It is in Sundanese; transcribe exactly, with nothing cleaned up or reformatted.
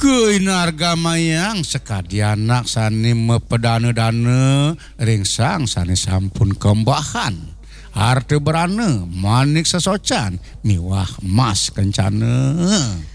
Keunarga mayang sekadi anak sani mepedana-dana ringsang sani sampun kembahan. Arte berana manik sesocan miwah mas kencana.